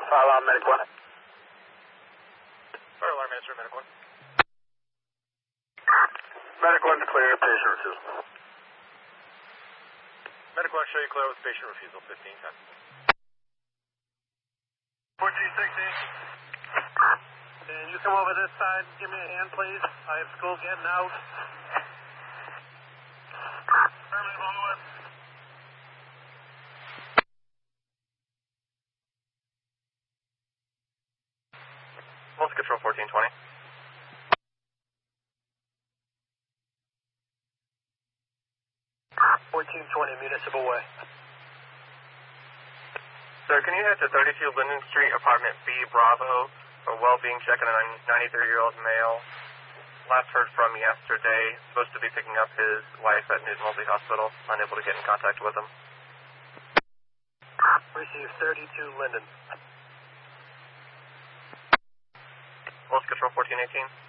Fire alarm, Medic 1. Fire alarm, answer, Medic 1. Medic 1's clear, patient refusal. Medic 1, show you clear with patient refusal, 1510. 1416. Can you come over this side? Give me a hand, please. I have school getting out. Affirmative, on the left. Multi Control 1420. Municipal Way. Sir, can you head to 32 Linden Street, apartment B, Bravo, for well-being check on a 93-year-old male? Last heard from yesterday, supposed to be picking up his wife at Newton Wellesley Hospital, unable to get in contact with him. Receive 32 Linden. Multi Control 1418.